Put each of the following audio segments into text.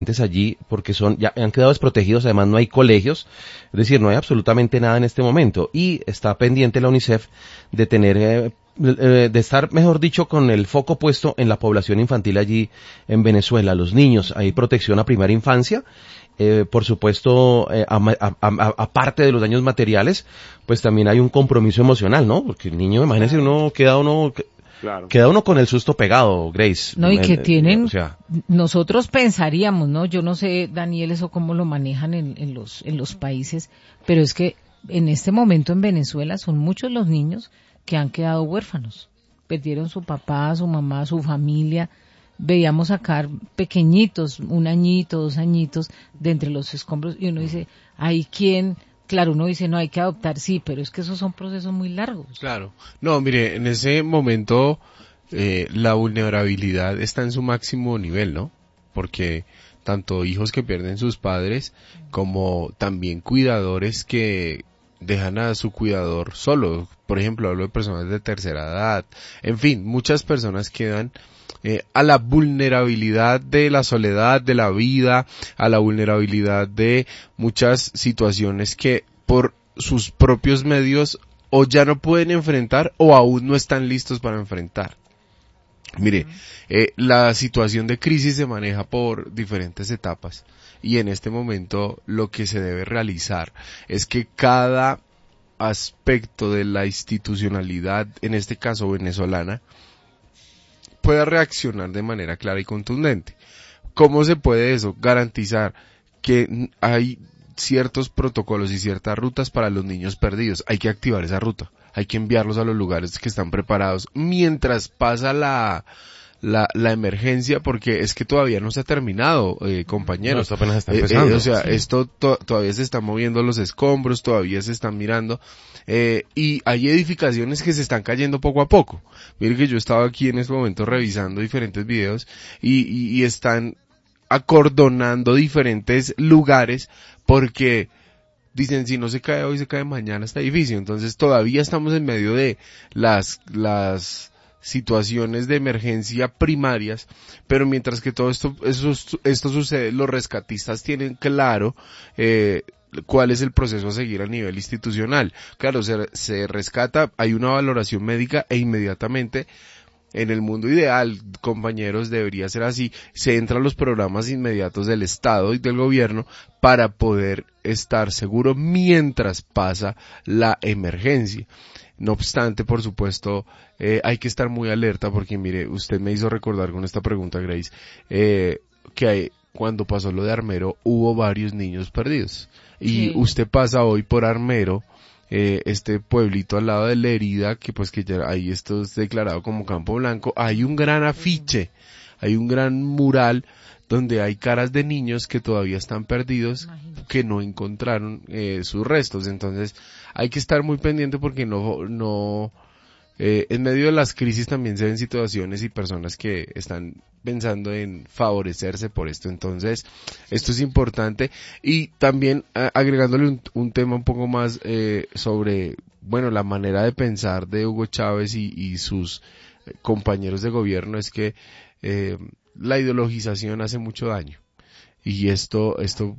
allí porque ya han quedado desprotegidos, además no hay colegios, es decir, no hay absolutamente nada en este momento y está pendiente la UNICEF de tener de estar, mejor dicho, con el foco puesto en la población infantil allí en Venezuela, los niños, hay protección a primera infancia, por supuesto, aparte de los daños materiales, pues también hay un compromiso emocional, ¿no? Porque el niño, imagínese, Claro. queda uno con el susto pegado, Grace. No, y que tienen, o sea, nosotros pensaríamos, ¿no? Yo no sé, Daniel, eso cómo lo manejan en los países, pero es que en este momento en Venezuela son muchos los niños que han quedado huérfanos. Perdieron su papá, su mamá, su familia. Veíamos sacar pequeñitos, 1 añito, 2 añitos, de entre los escombros, y uno dice, ¿hay quién? Claro, uno dice, no, hay que adoptar, sí, pero es que esos son procesos muy largos. Claro. No, mire, en ese momento la vulnerabilidad está en su máximo nivel, ¿no? Porque tanto hijos que pierden sus padres, como también cuidadores que dejan a su cuidador solo. Por ejemplo, hablo de personas de tercera edad. En fin, muchas personas quedan a la vulnerabilidad de la soledad, de la vida, a la vulnerabilidad de muchas situaciones que por sus propios medios o ya no pueden enfrentar o aún no están listos para enfrentar. Mire, la situación de crisis se maneja por diferentes etapas y en este momento lo que se debe realizar es que cada aspecto de la institucionalidad, en este caso venezolana, pueda reaccionar de manera clara y contundente. ¿Cómo se puede eso? Garantizar que hay ciertos protocolos y ciertas rutas para los niños perdidos. Hay que activar esa ruta. Hay que enviarlos a los lugares que están preparados mientras pasa la emergencia, porque es que todavía no se ha terminado, compañeros. No, esto apenas está empezando. Esto todavía se están moviendo los escombros, todavía se están mirando, y hay edificaciones que se están cayendo poco a poco. Mire que yo estaba aquí en este momento revisando diferentes videos y están acordonando diferentes lugares porque dicen, si no se cae hoy, se cae mañana este edificio. Entonces todavía estamos en medio de las situaciones de emergencia primarias, pero mientras que todo esto sucede, los rescatistas tienen claro cuál es el proceso a seguir a nivel institucional. Claro, se rescata, hay una valoración médica e inmediatamente, en el mundo ideal, compañeros, debería ser así, se entra a los programas inmediatos del Estado y del gobierno para poder estar seguro mientras pasa la emergencia. No obstante, por supuesto, hay que estar muy alerta porque, mire, usted me hizo recordar con esta pregunta, Grace, cuando pasó lo de Armero hubo varios niños perdidos. Y usted pasa hoy por Armero, este pueblito al lado de La Herida, que pues que ya ahí esto es declarado como Campo Blanco, hay un gran afiche, hay un gran mural donde hay caras de niños que todavía están perdidos, que no encontraron sus restos. Entonces hay que estar muy pendiente porque en medio de las crisis también se ven situaciones y personas que están pensando en favorecerse por esto. Entonces, esto es importante. Y también agregándole un tema un poco más sobre, bueno, la manera de pensar de Hugo Chávez y sus compañeros de gobierno es que la ideologización hace mucho daño. Y esto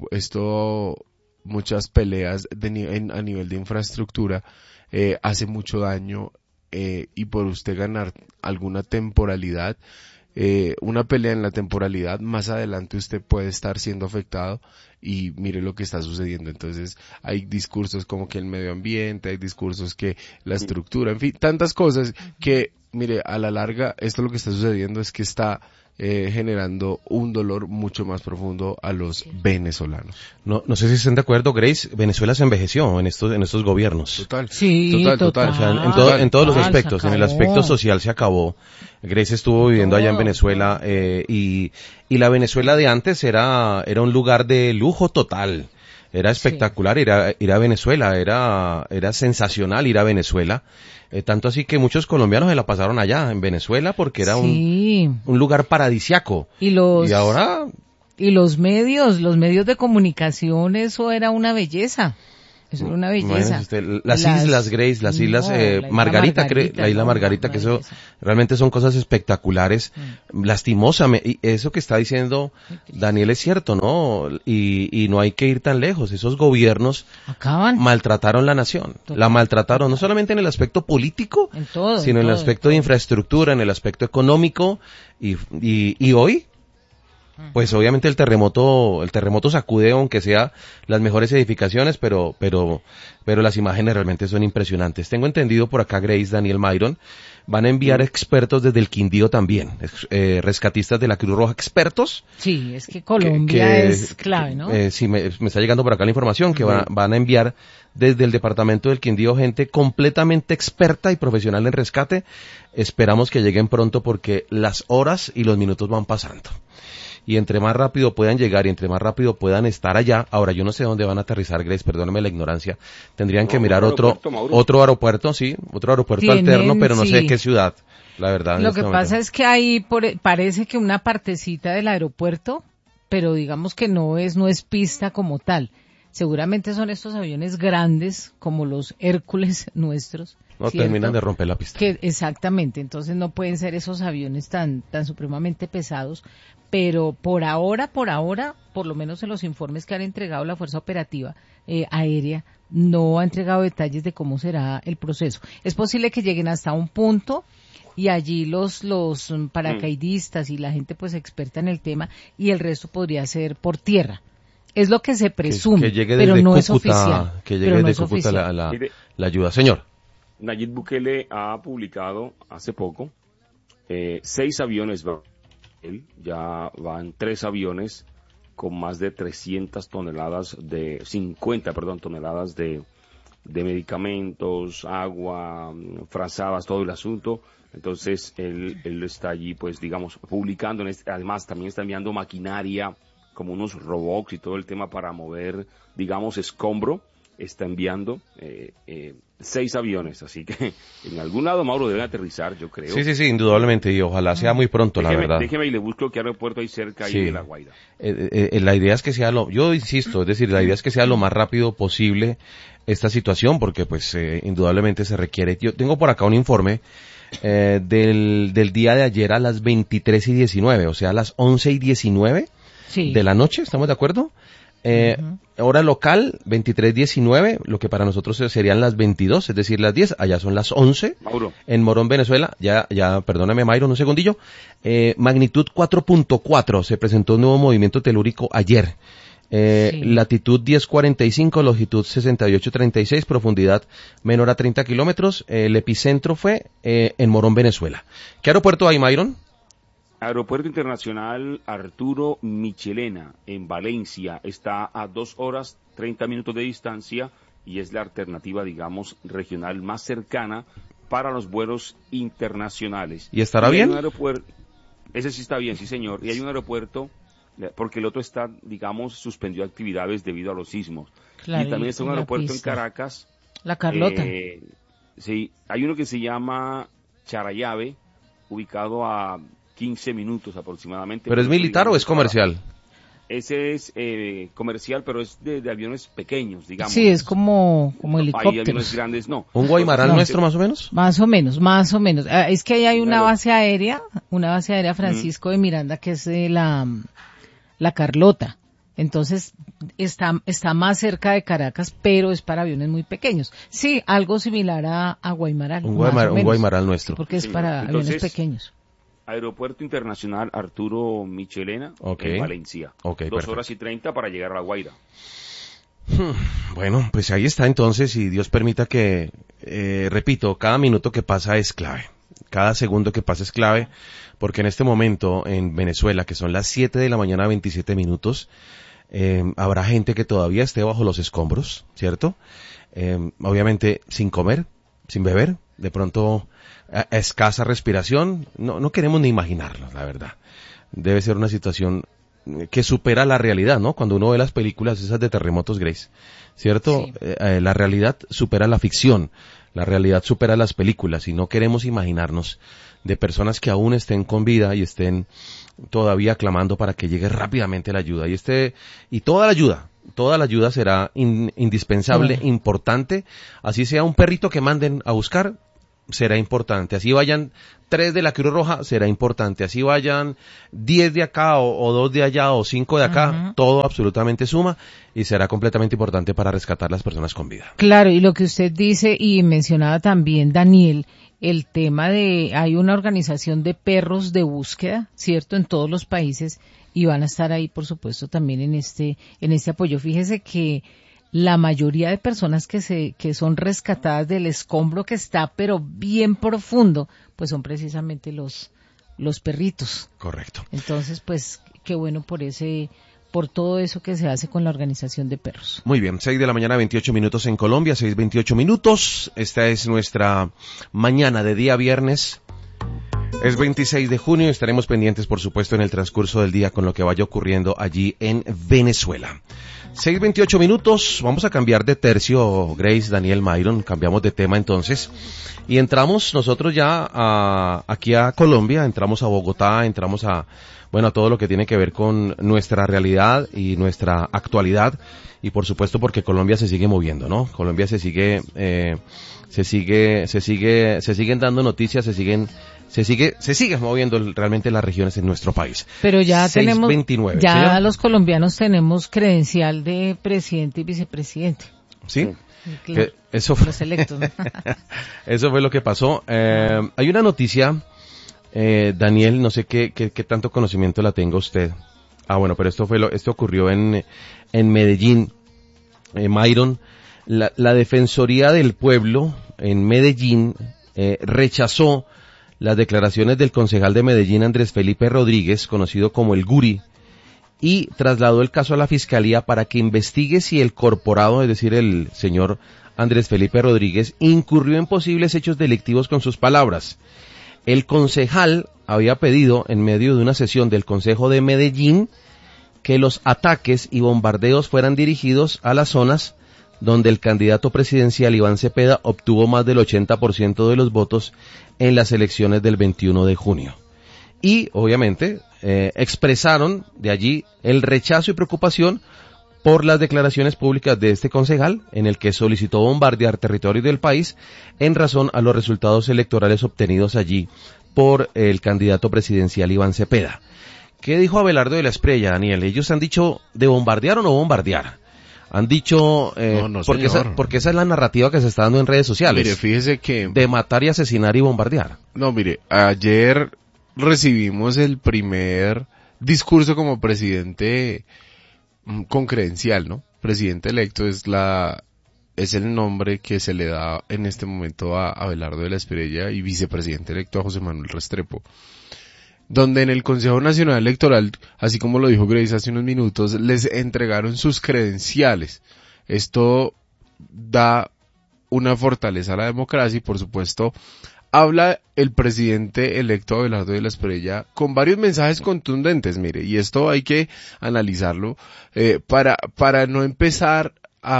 muchas peleas a nivel de infraestructura hace mucho daño. Y por usted ganar alguna temporalidad, una pelea en la temporalidad, más adelante usted puede estar siendo afectado y mire lo que está sucediendo. Entonces hay discursos como que el medio ambiente, hay discursos que la estructura, en fin, tantas cosas que, mire, a la larga esto lo que está sucediendo es que está generando un dolor mucho más profundo a los venezolanos. No sé si estén de acuerdo, Grace, Venezuela se envejeció en estos gobiernos. Total. Sí, total. O sea, en todos los aspectos, en el aspecto social se acabó. Grace estuvo viviendo allá en Venezuela, y la Venezuela de antes era un lugar de lujo total. Era espectacular ir a Venezuela, era sensacional ir a Venezuela. Tanto así que muchos colombianos se la pasaron allá en Venezuela porque era un lugar paradisiaco. Y ahora... Y los medios de comunicación, eso era una belleza. Eso era una Imagínese belleza. usted, las islas Grace, las islas No, la isla Margarita, Margarita, la isla no, Margarita, una que eso belleza. realmente son cosas espectaculares. Lastimosamente, y eso que está diciendo Daniel es cierto, ¿no? Y no hay que ir tan lejos. Esos gobiernos Acaban maltrataron la nación, Total. la maltrataron no solamente en el aspecto político, en todo. sino en el todo, aspecto de infraestructura, en el aspecto económico, y hoy, pues obviamente el terremoto sacude, aunque sea las mejores edificaciones, pero las imágenes realmente son impresionantes. Tengo entendido por acá, Grace, Daniel, Myron, van a enviar expertos desde el Quindío también, rescatistas de la Cruz Roja, expertos. Sí, es que Colombia es clave, ¿no? Sí, me está llegando por acá la información que van a enviar desde el departamento del Quindío gente completamente experta y profesional en rescate. Esperamos que lleguen pronto porque las horas y los minutos van pasando. Y entre más rápido puedan llegar y entre más rápido puedan estar allá, ahora yo no sé dónde van a aterrizar, Grace, perdóname la ignorancia, tendrían que mirar otro aeropuerto, sí, otro aeropuerto Tienen, alterno, pero no sé sí. qué ciudad, la verdad. Lo que pasa es que hay parece que una partecita del aeropuerto, pero digamos que no es pista como tal. Seguramente son estos aviones grandes como los Hércules nuestros. No ¿cierto? terminan de romper la pista. Exactamente, entonces no pueden ser esos aviones tan supremamente pesados, pero por ahora, por lo menos en los informes que han entregado la Fuerza Operativa Aérea, no ha entregado detalles de cómo será el proceso. Es posible que lleguen hasta un punto y allí los paracaidistas y la gente pues experta en el tema y el resto podría ser por tierra. Es lo que se presume, que llegue pero desde no Cúcuta, es oficial. que llegue pero no desde es Cúcuta oficial. la ayuda. Señor. Nayib Bukele ha publicado hace poco 6 aviones, ya van 3 aviones con más de 50 toneladas de medicamentos, agua, frazadas, todo el asunto. Entonces él está allí, pues digamos, publicando, además también está enviando maquinaria, como unos robots y todo el tema para mover, digamos, escombro. Está enviando 6 aviones, así que en algún lado, Mauro, deben aterrizar, yo creo. Sí, indudablemente, y ojalá sea muy pronto, la verdad. Déjeme y le busco qué aeropuerto hay cerca ahí de La Guaira. La idea es que sea yo insisto, es decir, la idea es que sea lo más rápido posible esta situación, porque pues indudablemente se requiere. Yo tengo por acá un informe del día de ayer a las 23:19, o sea, a las 11:19 de la noche, ¿estamos de acuerdo? Hora local, 23:19, lo que para nosotros serían las 22, es decir, las 10, allá son las 11. Mauro. En Morón, Venezuela, ya, perdóname, Mayron, un segundillo. Magnitud 4.4, se presentó un nuevo movimiento telúrico ayer. Latitud 10:45, longitud 68:36, profundidad menor a 30 kilómetros. El epicentro fue en Morón, Venezuela. ¿Qué aeropuerto hay, Mayron? Aeropuerto Internacional Arturo Michelena, en Valencia, está a 2 horas 30 minutos de distancia y es la alternativa, digamos, regional más cercana para los vuelos internacionales. ¿Y estará bien? Ese sí está bien, sí señor, y hay un aeropuerto, porque el otro está, digamos, suspendió actividades debido a los sismos. Claro, y también está un aeropuerto en Caracas. La Carlota. Sí, hay uno que se llama Charayave, ubicado a 15 minutos aproximadamente. ¿Pero es militar o es comercial? Ese es comercial, pero es de aviones pequeños, digamos. Sí, es como helicópteros. Hay aviones grandes, no. ¿Un Guaymaral nuestro más o menos? Más o menos. Es que ahí hay una base aérea Francisco de Miranda, que es la Carlota. Entonces, está más cerca de Caracas, pero es para aviones muy pequeños. Sí, algo similar a Guaymaral. Un Guaymaral nuestro. Porque es para aviones pequeños. Aeropuerto Internacional Arturo Michelena, en Valencia. 2 horas y 30 para llegar a La Guaira. Bueno, pues ahí está entonces, y Dios permita que, repito, cada minuto que pasa es clave. Cada segundo que pasa es clave, porque en este momento en Venezuela, que son las 7 de la mañana 27 minutos, habrá gente que todavía esté bajo los escombros, ¿cierto? Obviamente sin comer, sin beber, de pronto a escasa respiración, no queremos ni imaginarlo, la verdad. Debe ser una situación que supera la realidad, ¿no? Cuando uno ve las películas esas de terremotos, Grace, ¿cierto? Sí. La realidad supera la ficción, la realidad supera las películas, y no queremos imaginarnos de personas que aún estén con vida y estén todavía clamando para que llegue rápidamente la ayuda, y toda la ayuda toda la ayuda será indispensable, importante. Así sea un perrito que manden a buscar, será importante. Así vayan 3 de la Cruz Roja, será importante. Así vayan 10 de acá o 2 de allá o 5 de acá, todo absolutamente suma y será completamente importante para rescatar las personas con vida. Claro, y lo que usted dice y mencionaba también Daniel, el tema de, hay una organización de perros de búsqueda, ¿cierto?, en todos los países y van a estar ahí, por supuesto, también en este apoyo. Fíjese que la mayoría de personas que son rescatadas del escombro que está, pero bien profundo, pues son precisamente los perritos. Correcto. Entonces, pues, qué bueno por todo eso que se hace con la organización de perros. Muy bien, 6 de la mañana, 28 minutos en Colombia, 6:28 minutos. Esta es nuestra mañana de día viernes. Es 26 de junio, estaremos pendientes, por supuesto, en el transcurso del día con lo que vaya ocurriendo allí en Venezuela. 6:28 minutos, vamos a cambiar de tercio, Grace, Daniel, Myron, cambiamos de tema entonces. Y entramos nosotros ya aquí a Colombia, entramos a Bogotá, entramos a todo lo que tiene que ver con nuestra realidad y nuestra actualidad. Y por supuesto porque Colombia se sigue moviendo, ¿no? Colombia se siguen dando noticias, se sigue moviendo realmente las regiones en nuestro país. Pero ya 6:29, ya ¿señor? los colombianos tenemos credencial de presidente y vicepresidente. ¿Sí? Claro, Eso fue, los electos, ¿no? eso fue lo que pasó. Hay una noticia, Daniel, no sé qué tanto conocimiento la tenga usted. Bueno, pero esto ocurrió en Medellín. Myron, la Defensoría del Pueblo en Medellín rechazó las declaraciones del concejal de Medellín, Andrés Felipe Rodríguez, conocido como el Guri, y trasladó el caso a la Fiscalía para que investigue si el corporado, es decir, el señor Andrés Felipe Rodríguez, incurrió en posibles hechos delictivos con sus palabras. El concejal había pedido, en medio de una sesión del Consejo de Medellín, que los ataques y bombardeos fueran dirigidos a las zonas donde el candidato presidencial Iván Cepeda obtuvo más del 80% de los votos en las elecciones del 21 de junio. Y, obviamente, expresaron de allí el rechazo y preocupación por las declaraciones públicas de este concejal, en el que solicitó bombardear territorios del país en razón a los resultados electorales obtenidos allí por el candidato presidencial Iván Cepeda. ¿Qué dijo Abelardo de la Espriella, Daniel? ¿Ellos han dicho de bombardear o no bombardear? Han dicho, no, porque esa es la narrativa que se está dando en redes sociales. Mire, fíjese que... de matar y asesinar y bombardear. No, mire, ayer recibimos el primer discurso como presidente con credencial, ¿no? Presidente electo es el nombre que se le da en este momento a Abelardo de la Espriella y vicepresidente electo a José Manuel Restrepo. Donde en el Consejo Nacional Electoral, así como lo dijo Grace hace unos minutos, les entregaron sus credenciales. Esto da una fortaleza a la democracia y, por supuesto, habla el presidente electo Abelardo de la Espriella con varios mensajes contundentes, mire, y esto hay que analizarlo para no empezar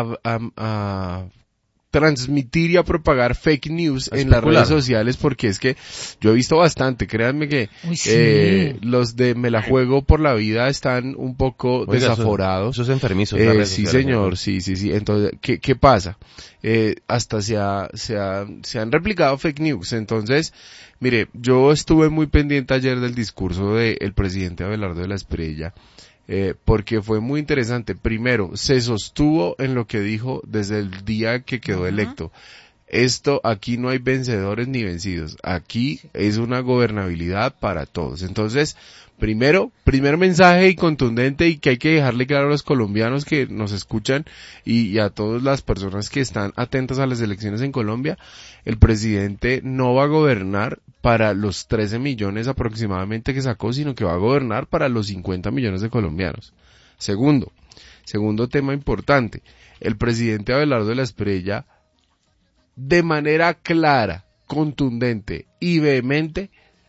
a transmitir y a propagar fake news en las redes sociales, porque es que yo he visto bastante, créanme que los de me la juego por la vida están un poco desaforados. Eso es enfermizo. Sí, señor, sí. Entonces, ¿qué pasa? Hasta se han replicado fake news. Entonces, mire, yo estuve muy pendiente ayer del discurso del presidente Abelardo de la Espriella, porque fue muy interesante. Primero, se sostuvo en lo que dijo desde el día que quedó electo. Aquí no hay vencedores ni vencidos. Aquí es una gobernabilidad para todos. Entonces, primer mensaje y contundente, y que hay que dejarle claro a los colombianos que nos escuchan y a todas las personas que están atentas a las elecciones en Colombia: el presidente no va a gobernar para los 13 millones aproximadamente que sacó, sino que va a gobernar para los 50 millones de colombianos. Segundo tema importante: el presidente Abelardo de la Espriella, de manera clara, contundente y vehemente,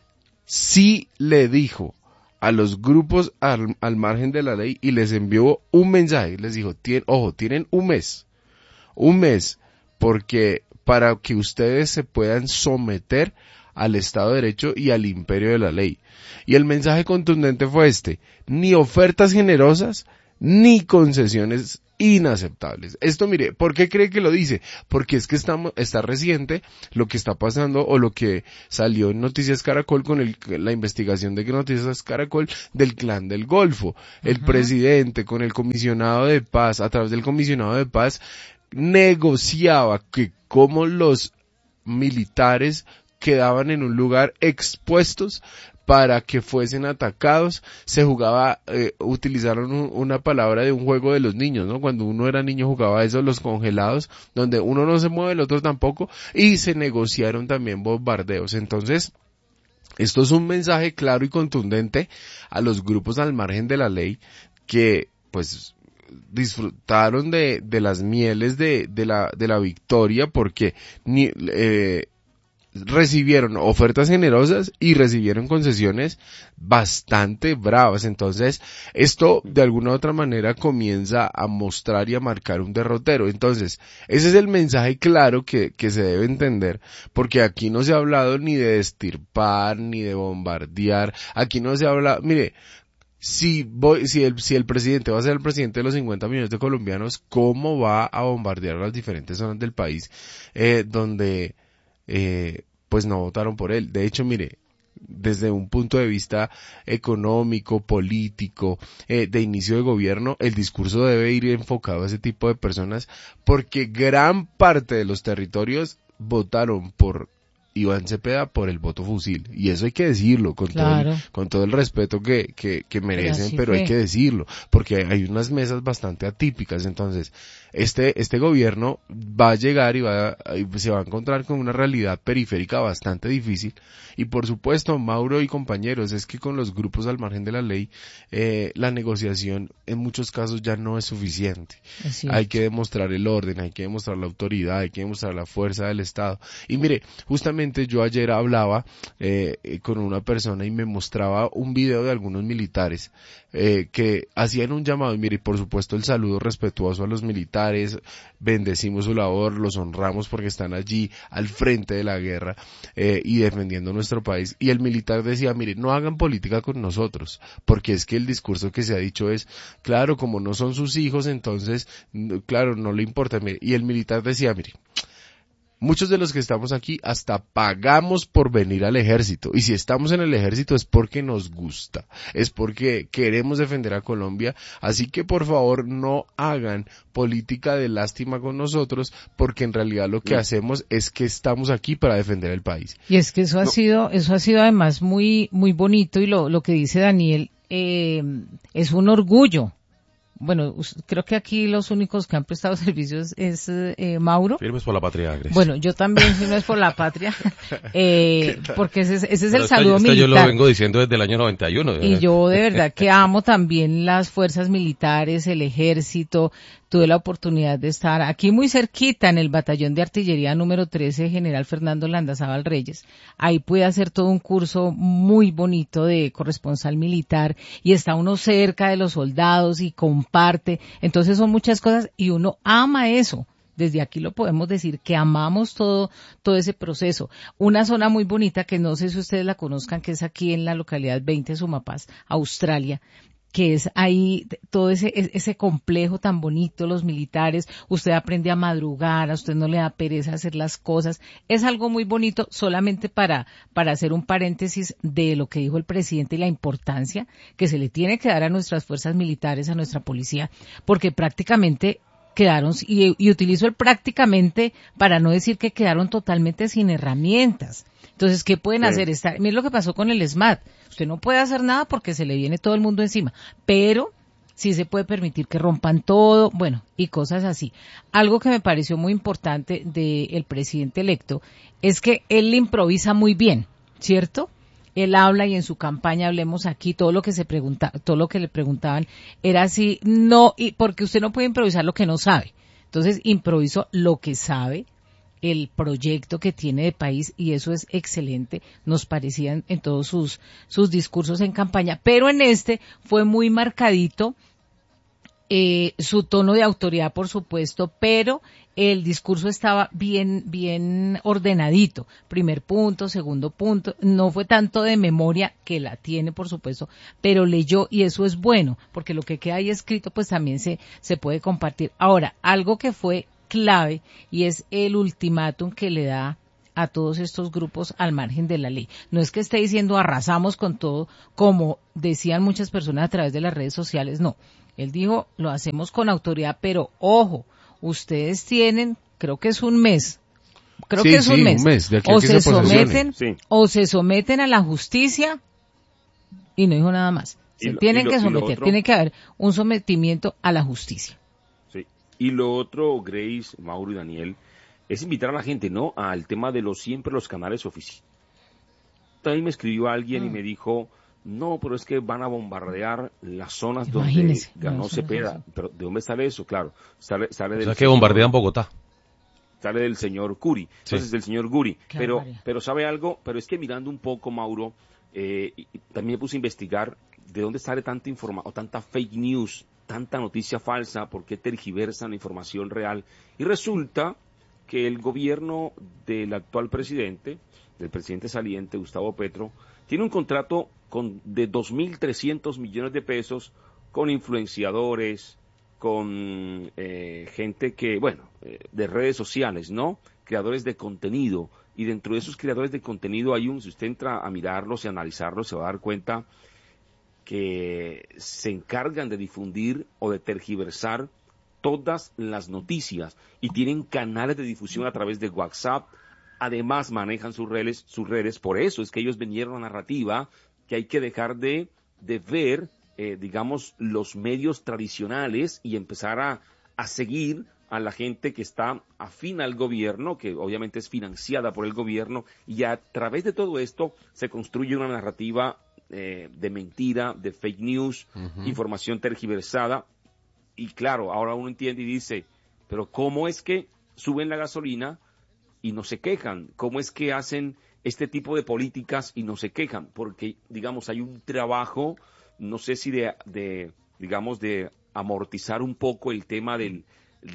sí le dijo a los grupos al margen de la ley y les envió un mensaje, les dijo, tienen un mes, porque para que ustedes se puedan someter al Estado de Derecho y al imperio de la ley. Y el mensaje contundente fue ni ofertas generosas, ni concesiones inaceptables. Esto, mire, ¿por qué cree que lo dice? Porque es que está reciente lo que está pasando o lo que salió en Noticias Caracol con la investigación de Noticias Caracol del Clan del Golfo. El presidente con el comisionado de paz, a través del comisionado de paz, negociaba que como los militares quedaban en un lugar expuestos para que fuesen atacados, se jugaba, utilizaron una palabra de un juego de los niños, ¿no? Cuando uno era niño jugaba eso, los congelados, donde uno no se mueve, el otro tampoco, y se negociaron también bombardeos. Entonces, esto es un mensaje claro y contundente a los grupos al margen de la ley que, pues, disfrutaron de las mieles de la victoria porque recibieron ofertas generosas y recibieron concesiones bastante bravas. Entonces, esto de alguna u otra manera comienza a mostrar y a marcar un derrotero. Entonces, ese es el mensaje claro que se debe entender, porque aquí no se ha hablado ni de destirpar, ni de bombardear, aquí no se habla, mire, si el presidente va a ser el presidente de los 50 millones de colombianos, ¿cómo va a bombardear las diferentes zonas del país donde pues no votaron por él? De hecho, mire, desde un punto de vista económico, político, de inicio de gobierno, el discurso debe ir enfocado a ese tipo de personas, porque gran parte de los territorios votaron por Iván Cepeda por el voto fusil, y eso hay que decirlo con todo el respeto que merecen, pero hay que decirlo, porque hay unas mesas bastante atípicas. Entonces, este gobierno va a llegar y se va a encontrar con una realidad periférica bastante difícil, y por supuesto, Mauro y compañeros, es que con los grupos al margen de la ley, la negociación en muchos casos ya no es suficiente. Hay que demostrar el orden, hay que demostrar la autoridad, hay que demostrar la fuerza del Estado. Y mire, justamente yo ayer hablaba con una persona y me mostraba un video de algunos militares que hacían un llamado, y mire, por supuesto el saludo respetuoso a los militares, bendecimos su labor, los honramos porque están allí al frente de la guerra y defendiendo nuestro país. Y el militar decía, mire, no hagan política con nosotros, porque es que el discurso que se ha dicho es, claro, como no son sus hijos, entonces, claro, no le importa. Mire, y el militar decía, mire, muchos de los que estamos aquí hasta pagamos por venir al ejército, y si estamos en el ejército es porque nos gusta, es porque queremos defender a Colombia, así que por favor no hagan política de lástima con nosotros, porque en realidad lo que hacemos es que estamos aquí para defender el país. Y es que eso ha sido además muy bonito, y lo que dice Daniel es un orgullo. Bueno, creo que aquí los únicos que han prestado servicios es Mauro. Firmes por la patria, Agres. Bueno, yo también firmes por la patria, porque ese es el saludo militar. Yo lo vengo diciendo desde el año 91. Y yo de verdad que amo también las fuerzas militares, el ejército. Tuve la oportunidad de estar aquí muy cerquita en el batallón de artillería número 13, General Fernando Landazábal Reyes. Ahí pude hacer todo un curso muy bonito de corresponsal militar, y está uno cerca de los soldados y comparte. Entonces son muchas cosas y uno ama eso. Desde aquí lo podemos decir, que amamos todo ese proceso. Una zona muy bonita que no sé si ustedes la conozcan, que es aquí en la localidad 20 Sumapaz, Australia, que es ahí todo ese complejo tan bonito, los militares, usted aprende a madrugar, a usted no le da pereza hacer las cosas, es algo muy bonito. Solamente para hacer un paréntesis de lo que dijo el presidente y la importancia que se le tiene que dar a nuestras fuerzas militares, a nuestra policía, porque prácticamente quedaron, y utilizo el prácticamente para no decir que quedaron totalmente sin herramientas. Entonces, ¿qué pueden hacer? Miren lo que pasó con el SMAT. Usted no puede hacer nada porque se le viene todo el mundo encima, pero sí se puede permitir que rompan todo, bueno, y cosas así. Algo que me pareció muy importante del presidente electo es que él le improvisa muy bien, ¿cierto? Él habla, y en su campaña Hablemos Aquí, todo lo que le preguntaban era así, no, y porque usted no puede improvisar lo que no sabe. Entonces improvisó lo que sabe, el proyecto que tiene de país, y eso es excelente, nos parecían en todos sus discursos en campaña, pero en este fue muy marcadito su tono de autoridad, por supuesto, pero el discurso estaba bien ordenadito. Primer punto, segundo punto, no fue tanto de memoria, que la tiene, por supuesto, pero leyó, y eso es bueno, porque lo que queda ahí escrito, pues también se puede compartir. Ahora, algo que fue clave, y es el ultimátum que le da a todos estos grupos al margen de la ley. No es que esté diciendo arrasamos con todo, como decían muchas personas a través de las redes sociales, no. Él dijo, lo hacemos con autoridad, pero ojo, ustedes tienen, creo que es un mes, un mes, de aquí o a que se posesione. someten a la justicia, y no dijo nada más. Tienen que someter, tiene que haber un sometimiento a la justicia. Sí. Y lo otro, Grace, Mauro y Daniel, es invitar a la gente, ¿no?, al tema de siempre los canales oficiales. También me escribió alguien y me dijo, no, pero es que van a bombardear las zonas donde ganó Cepeda. Pero ¿de dónde sale eso? Claro, sale del... O sea, que bombardean Bogotá. Sale del señor Curi. Entonces, del señor Guri. Pero ¿sabe algo? Pero es que mirando un poco, Mauro, también me puse a investigar de dónde sale tanta información, o tanta fake news, tanta noticia falsa, por qué tergiversan la información real. Y resulta que el gobierno del actual presidente, del presidente saliente, Gustavo Petro, tiene un contrato de 2.300 millones de pesos con influenciadores, con gente que, de redes sociales, ¿no? Creadores de contenido. Y dentro de esos creadores de contenido hay si usted entra a mirarlos y analizarlos, se va a dar cuenta que se encargan de difundir o de tergiversar todas las noticias y tienen canales de difusión a través de WhatsApp. Además manejan sus redes, por eso es que ellos vendieron la narrativa que hay que dejar de ver, digamos, los medios tradicionales y empezar a seguir a la gente que está afín al gobierno, que obviamente es financiada por el gobierno, y a través de todo esto se construye una narrativa de mentira, de fake news, información tergiversada. Y claro, ahora uno entiende y dice, pero ¿cómo es que suben la gasolina y no se quejan? ¿Cómo es que hacen este tipo de políticas y no se quejan? Porque, digamos, hay un trabajo, no sé si de amortizar un poco el tema del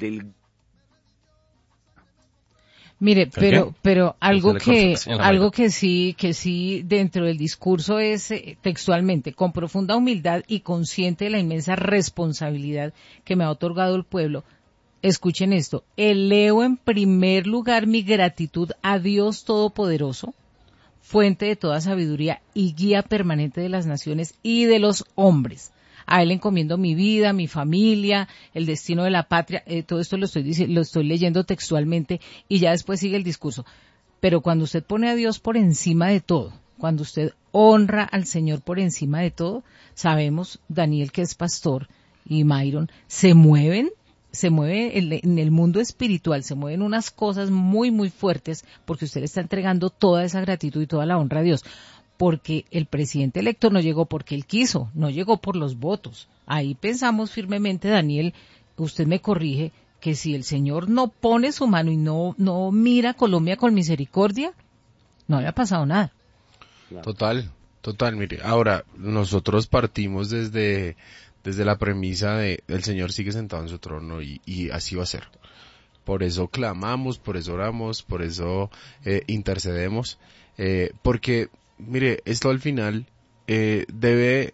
Mire, pero algo que sí dentro del discurso es textualmente, con profunda humildad y consciente de la inmensa responsabilidad que me ha otorgado el pueblo. Escuchen esto, elevo en primer lugar mi gratitud a Dios Todopoderoso, fuente de toda sabiduría y guía permanente de las naciones y de los hombres. A él encomiendo mi vida, mi familia, el destino de la patria. Todo esto lo estoy leyendo textualmente y ya después sigue el discurso. Pero cuando usted pone a Dios por encima de todo, cuando usted honra al Señor por encima de todo, sabemos, Daniel, que es pastor, y Myron, se mueve en el mundo espiritual, se mueven unas cosas muy, muy fuertes, porque usted le está entregando toda esa gratitud y toda la honra a Dios. Porque el presidente electo no llegó porque él quiso, no llegó por los votos. Ahí pensamos firmemente, Daniel, usted me corrige, que si el señor no pone su mano y no mira a Colombia con misericordia, no había pasado nada. Total, mire, ahora nosotros partimos desde la premisa de el Señor sigue sentado en su trono y así va a ser. Por eso clamamos, por eso oramos, por eso intercedemos, porque mire, esto al final debe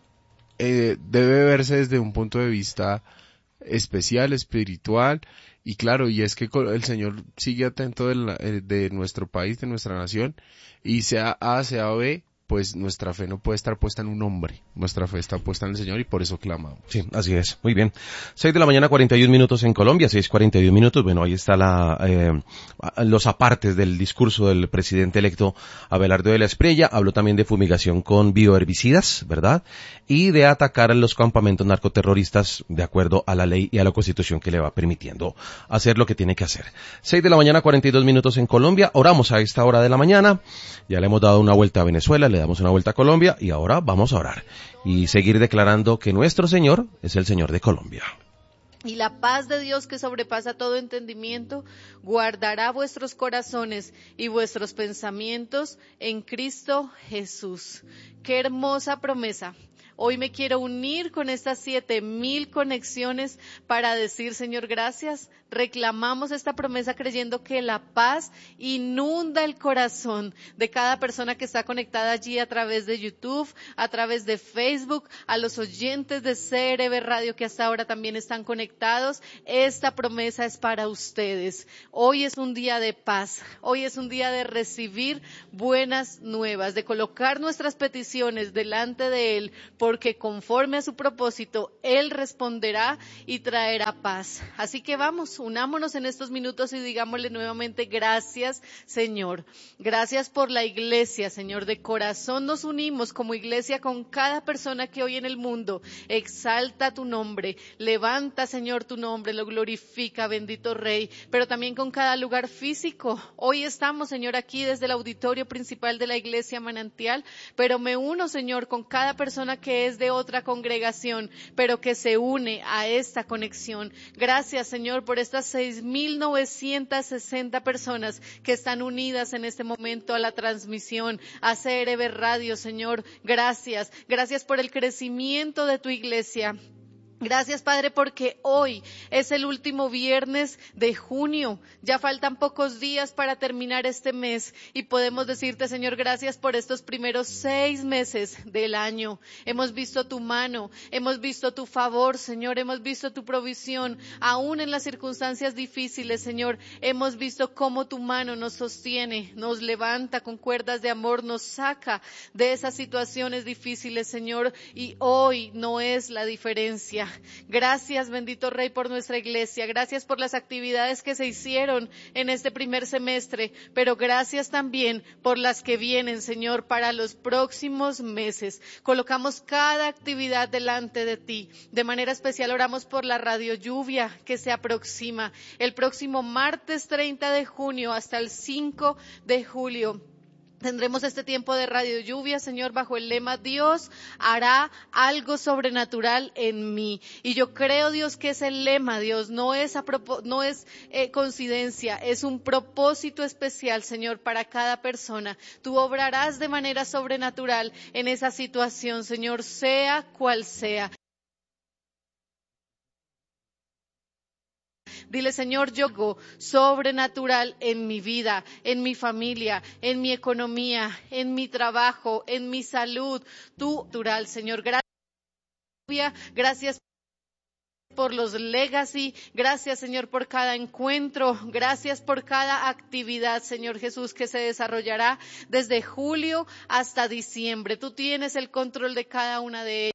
verse desde un punto de vista especial, espiritual, y claro, y es que el Señor sigue atento de nuestro país, de nuestra nación, y sea A, sea B, pues nuestra fe no puede estar puesta en un hombre, nuestra fe está puesta en el Señor y por eso clamamos. Sí, así es, muy bien. 6:41 en Colombia, 6:41. Bueno, ahí está los apartes del discurso del presidente electo Abelardo de la Espriella. Habló también de fumigación con bioherbicidas, ¿verdad? Y de atacar a los campamentos narcoterroristas de acuerdo a la ley y a la Constitución que le va permitiendo hacer lo que tiene que hacer. 6:42 en Colombia. Oramos a esta hora de la mañana. Ya le hemos dado una vuelta a Venezuela, le damos una vuelta a Colombia y ahora vamos a orar y seguir declarando que nuestro Señor es el Señor de Colombia. Y la paz de Dios, que sobrepasa todo entendimiento, guardará vuestros corazones y vuestros pensamientos en Cristo Jesús. Qué hermosa promesa. Hoy me quiero unir con estas 7,000 conexiones para decir, Señor, gracias. Reclamamos esta promesa creyendo que la paz inunda el corazón de cada persona que está conectada allí a través de YouTube, a través de Facebook, a los oyentes de CRB Radio que hasta ahora también están conectados. Esta promesa es para ustedes. Hoy es un día de paz. Hoy es un día de recibir buenas nuevas, de colocar nuestras peticiones delante de Él, porque conforme a su propósito, Él responderá y traerá paz. Así que vamos, unámonos en estos minutos y digámosle nuevamente gracias, Señor. Gracias por la iglesia, Señor. De corazón nos unimos como iglesia con cada persona que hoy en el mundo exalta tu nombre, levanta, Señor, tu nombre, lo glorifica, bendito Rey, pero también con cada lugar físico. Hoy estamos, Señor, aquí desde el auditorio principal de la iglesia Manantial, pero me uno, Señor, con cada persona que es de otra congregación, pero que se une a esta conexión. Gracias, Señor, por estas 6,960 personas que están unidas en este momento a la transmisión, a CRB Radio, Señor. Gracias. Gracias por el crecimiento de tu iglesia. Gracias, Padre, porque hoy es el último viernes de junio. Ya faltan pocos días para terminar este mes y podemos decirte, Señor, gracias por estos primeros 6 meses del año. Hemos visto tu mano, hemos visto tu favor, Señor, hemos visto tu provisión, aún en las circunstancias difíciles, Señor. Hemos visto cómo tu mano nos sostiene, nos levanta con cuerdas de amor, nos saca de esas situaciones difíciles, Señor, y hoy no es la diferencia. Gracias, bendito Rey, por nuestra iglesia. Gracias por las actividades que se hicieron en este primer semestre, pero gracias también por las que vienen, Señor, para los próximos meses. Colocamos cada actividad delante de ti. De manera especial oramos por la radio lluvia que se aproxima el próximo martes 30 de junio hasta el 5 de julio. Tendremos este tiempo de radio lluvia, Señor, bajo el lema Dios hará algo sobrenatural en mí. Y yo creo, Dios, que ese lema, Dios, no es coincidencia, es un propósito especial, Señor, para cada persona. Tú obrarás de manera sobrenatural en esa situación, Señor, sea cual sea. Dile, Señor, yo hago sobrenatural en mi vida, en mi familia, en mi economía, en mi trabajo, en mi salud. Tú, natural, Señor. Gracias por los legacy. Gracias, Señor, por cada encuentro. Gracias por cada actividad, Señor Jesús, que se desarrollará desde julio hasta diciembre. Tú tienes el control de cada una de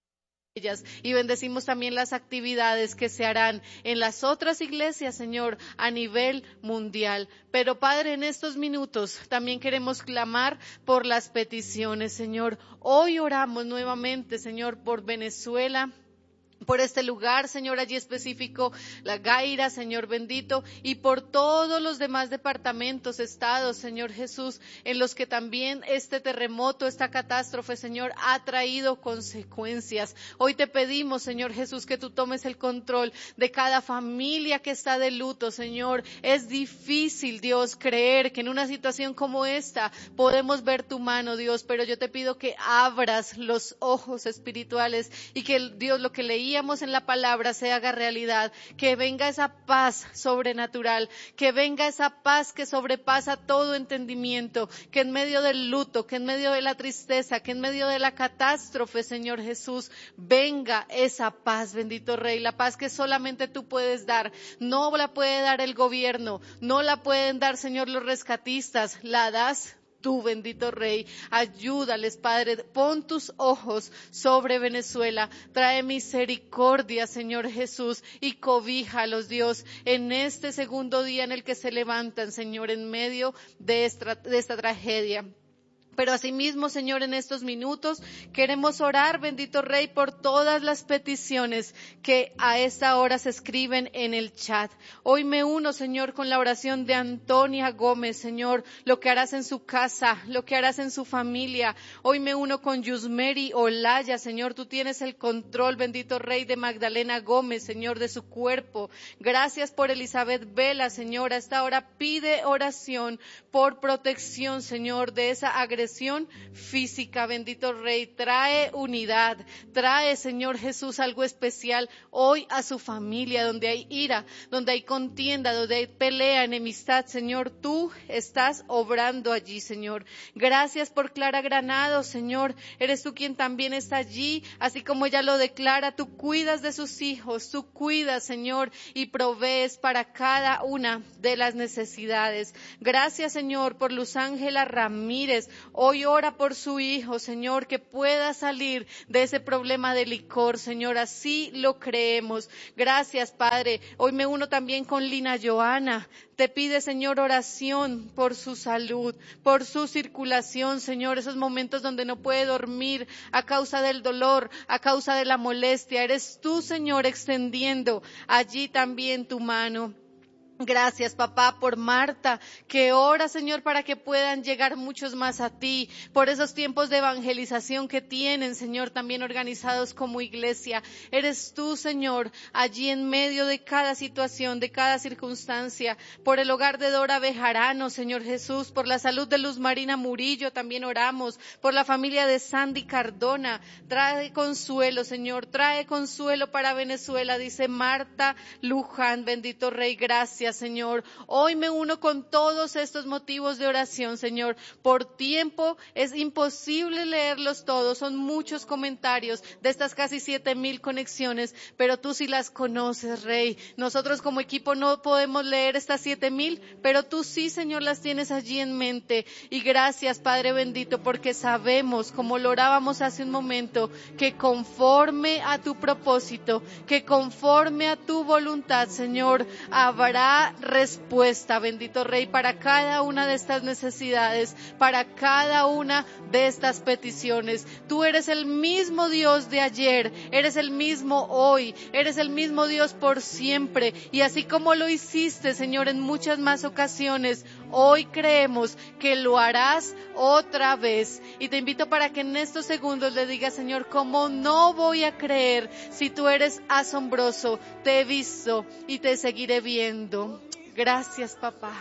ellas y bendecimos también las actividades que se harán en las otras iglesias, Señor, a nivel mundial. Pero, Padre, en estos minutos también queremos clamar por las peticiones, Señor. Hoy oramos nuevamente, Señor, por Venezuela, por este lugar, Señor, allí específico, La Gaira, Señor bendito, y por todos los demás departamentos, estados, Señor Jesús, en los que también este terremoto, esta catástrofe, Señor, ha traído consecuencias. Hoy te pedimos, Señor Jesús, que tú tomes el control de cada familia que está de luto, Señor. Es difícil, Dios, creer que en una situación como esta podemos ver tu mano, Dios, pero yo te pido que abras los ojos espirituales y que, Dios, lo que leí en la palabra se haga realidad, que venga esa paz sobrenatural, que venga esa paz que sobrepasa todo entendimiento, que en medio del luto, que en medio de la tristeza, que en medio de la catástrofe, Señor Jesús, venga esa paz, bendito Rey, la paz que solamente tú puedes dar. No la puede dar el gobierno, no la pueden dar, Señor, los rescatistas, la das tú, bendito Rey. Ayúdales, Padre, pon tus ojos sobre Venezuela, trae misericordia, Señor Jesús, y cobíjalos, Dios, en este segundo día en el que se levantan, Señor, en medio de esta tragedia. Pero asimismo, Señor, en estos minutos queremos orar, bendito Rey, por todas las peticiones que a esta hora se escriben en el chat. Hoy me uno, Señor, con la oración de Antonia Gómez, Señor, lo que harás en su casa, lo que harás en su familia. Hoy me uno con Yusmeri Olaya, Señor, tú tienes el control, bendito Rey, de Magdalena Gómez, Señor, de su cuerpo. Gracias por Elizabeth Vela, Señor, a esta hora pide oración por protección, Señor, de esa agresión expresión física, bendito Rey. Trae unidad, trae, Señor Jesús, algo especial hoy a su familia, donde hay ira, donde hay contienda, donde hay pelea, enemistad. Señor, tú estás obrando allí, Señor. Gracias por Clara Granado, Señor. Eres tú quien también está allí, así como ella lo declara. Tú cuidas de sus hijos, tú cuidas, Señor, y provees para cada una de las necesidades. Gracias, Señor, por Luz Ángela Ramírez. Hoy ora por su hijo, Señor, que pueda salir de ese problema de licor, Señor. Así lo creemos. Gracias, Padre. Hoy me uno también con Lina Joana. Te pide, Señor, oración por su salud, por su circulación, Señor, esos momentos donde no puede dormir a causa del dolor, a causa de la molestia. Eres tú, Señor, extendiendo allí también tu mano. Gracias, papá, por Marta, que ora, Señor, para que puedan llegar muchos más a ti, por esos tiempos de evangelización que tienen, Señor, también organizados como iglesia. Eres tú, Señor, allí en medio de cada situación, de cada circunstancia, por el hogar de Dora Bejarano, Señor Jesús, por la salud de Luz Marina Murillo, también oramos, por la familia de Sandy Cardona. Trae consuelo, Señor, trae consuelo para Venezuela, dice Marta Luján. Bendito Rey, gracias, Señor. Hoy me uno con todos estos motivos de oración, Señor. Por tiempo es imposible leerlos todos, son muchos comentarios de estas casi 7,000 conexiones, pero tú sí las conoces, Rey. Nosotros como equipo no podemos leer estas 7,000, pero tú sí, Señor, las tienes allí en mente. Y gracias, Padre bendito, porque sabemos, como lo orábamos hace un momento, que conforme a tu propósito, que conforme a tu voluntad, Señor, habrá respuesta, bendito Rey, para cada una de estas necesidades, para cada una de estas peticiones. Tú eres el mismo Dios de ayer, eres el mismo hoy, eres el mismo Dios por siempre, y así como lo hiciste, Señor, en muchas más ocasiones, hoy creemos que lo harás otra vez. Y te invito para que en estos segundos le digas, Señor, ¿cómo no voy a creer si tú eres asombroso? Te he visto y te seguiré viendo. Gracias, papá.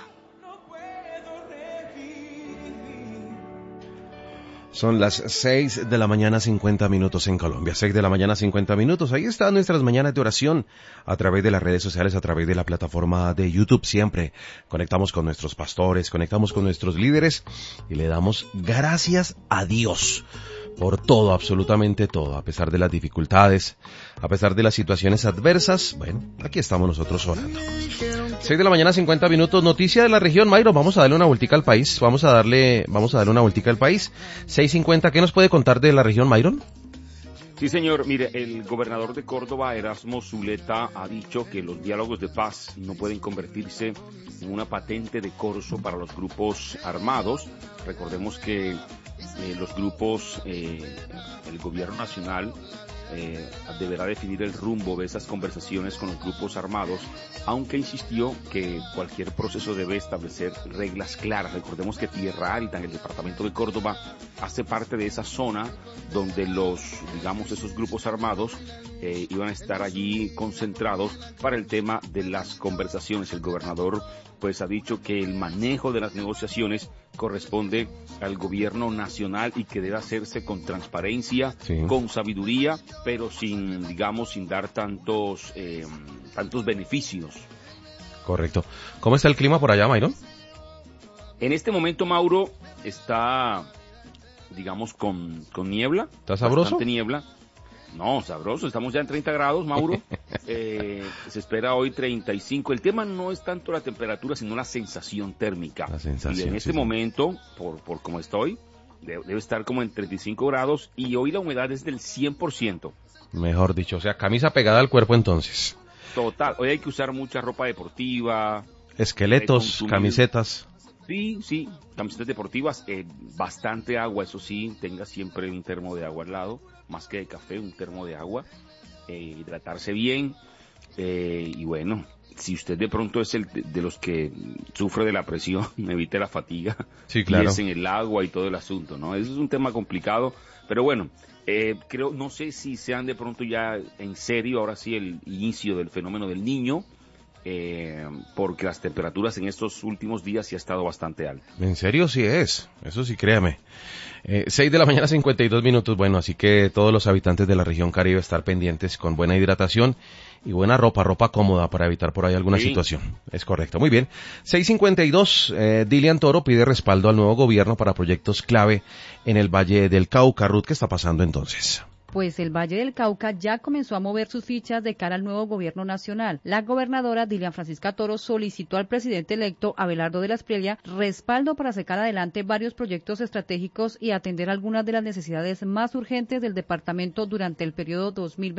Son las 6 de la mañana 50 minutos en Colombia, 6 de la mañana 50 minutos. Ahí están nuestras mañanas de oración a través de las redes sociales, a través de la plataforma de YouTube. Siempre conectamos con nuestros pastores, conectamos con nuestros líderes y le damos gracias a Dios por todo, absolutamente todo, a pesar de las dificultades, a pesar de las situaciones adversas. Bueno, aquí estamos nosotros orando. 6 de la mañana 50 minutos, noticia de la región. Mayro, vamos a darle una vueltica al país, vamos a darle una vueltica al país. 6:50, ¿qué nos puede contar de la región, Mayron? Sí, señor. Mire, el gobernador de Córdoba, Erasmo Zuleta, ha dicho que los diálogos de paz no pueden convertirse en una patente de corso para los grupos armados. Recordemos que los grupos, el gobierno nacional deberá definir el rumbo de esas conversaciones con los grupos armados, aunque insistió que cualquier proceso debe establecer reglas claras. Recordemos que Tierra Alta, en el departamento de Córdoba, hace parte de esa zona donde esos grupos armados iban a estar allí concentrados para el tema de las conversaciones. El gobernador pues ha dicho que el manejo de las negociaciones corresponde al gobierno nacional y que debe hacerse con transparencia, sí, con sabiduría, pero sin dar tantos beneficios. Correcto. ¿Cómo está el clima por allá, Mayron? En este momento, Mauro, está, con niebla. ¿Está sabroso? Bastante niebla. No, sabroso, estamos ya en 30 grados, Mauro. Se espera hoy 35. El tema no es tanto la temperatura, sino la sensación térmica. La sensación, y en este momento, por como estoy, debe estar como en 35 grados y hoy la humedad es del 100%. Mejor dicho, o sea, camisa pegada al cuerpo entonces. Total, hoy hay que usar mucha ropa deportiva. Esqueletos, camisetas. Sí, camisetas deportivas, bastante agua, eso sí, tenga siempre un termo de agua al lado, más que de café, un termo de agua, hidratarse bien, y bueno, si usted de pronto es de los que sufre de la presión, evite la fatiga, sí, claro, piense en el agua y todo el asunto, ¿no? Eso es un tema complicado, pero bueno, no sé si sean de pronto ya en serio, ahora sí, el inicio del fenómeno del Niño. porque las temperaturas en estos últimos días sí ha estado bastante alta. En serio sí es, eso sí créame. 6 de la mañana 52 minutos, bueno, así que todos los habitantes de la región Caribe estar pendientes con buena hidratación y buena ropa cómoda para evitar por ahí alguna situación. Es correcto, muy bien. 6:52, Dilian Toro pide respaldo al nuevo gobierno para proyectos clave en el Valle del Cauca. Ruth, ¿qué está pasando entonces? Pues el Valle del Cauca ya comenzó a mover sus fichas de cara al nuevo gobierno nacional. La gobernadora Dilian Francisca Toro solicitó al presidente electo Abelardo de la Espriella respaldo para sacar adelante varios proyectos estratégicos y atender algunas de las necesidades más urgentes del departamento durante el periodo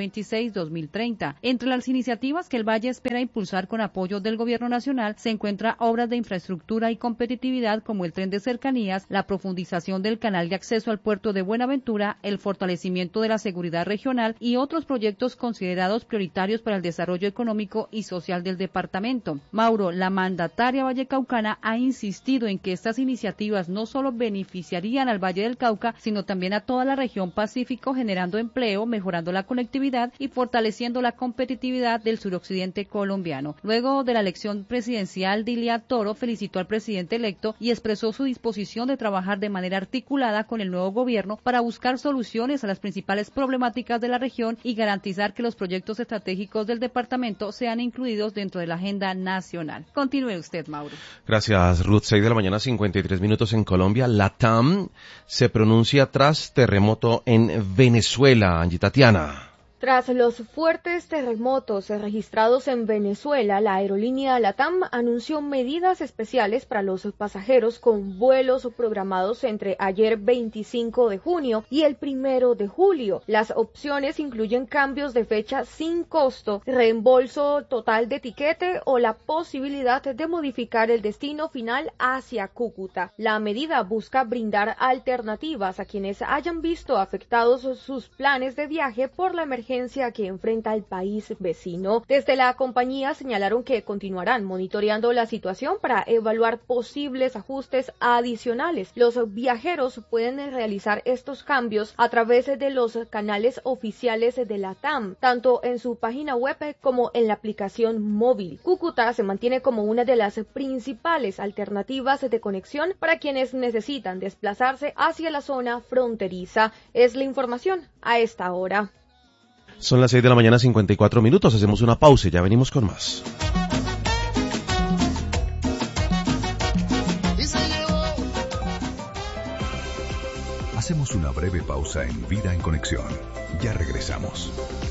2026-2030. Entre las iniciativas que el Valle espera impulsar con apoyo del gobierno nacional se encuentra obras de infraestructura y competitividad como el tren de cercanías, la profundización del canal de acceso al puerto de Buenaventura, el fortalecimiento de la seguridad regional y otros proyectos considerados prioritarios para el desarrollo económico y social del departamento. Mauro, la mandataria vallecaucana ha insistido en que estas iniciativas no solo beneficiarían al Valle del Cauca, sino también a toda la región Pacífico, generando empleo, mejorando la conectividad y fortaleciendo la competitividad del suroccidente colombiano. Luego de la elección presidencial, Dilian Toro felicitó al presidente electo y expresó su disposición de trabajar de manera articulada con el nuevo gobierno para buscar soluciones a las principales problemáticas de la región y garantizar que los proyectos estratégicos del departamento sean incluidos dentro de la agenda nacional. Continúe usted, Mauro. Gracias, Ruth. 6 de la mañana, 53 minutos en Colombia. LATAM se pronuncia tras terremoto en Venezuela. Angie Tatiana. Tras los fuertes terremotos registrados en Venezuela, la aerolínea LATAM anunció medidas especiales para los pasajeros con vuelos programados entre ayer 25 de junio y el 1 de julio. Las opciones incluyen cambios de fecha sin costo, reembolso total de tiquete o la posibilidad de modificar el destino final hacia Cúcuta. La medida busca brindar alternativas a quienes hayan visto afectados sus planes de viaje por la emergencia que enfrenta el país vecino. Desde la compañía señalaron que continuarán monitoreando la situación para evaluar posibles ajustes adicionales. Los viajeros pueden realizar estos cambios a través de los canales oficiales de la TAM, tanto en su página web como en la aplicación móvil. Cúcuta se mantiene como una de las principales alternativas de conexión para quienes necesitan desplazarse hacia la zona fronteriza. Es la información a esta hora. Son las 6 de la mañana, 54 minutos. Hacemos una pausa y ya venimos con más. Hacemos una breve pausa en Vida en Conexión. Ya regresamos.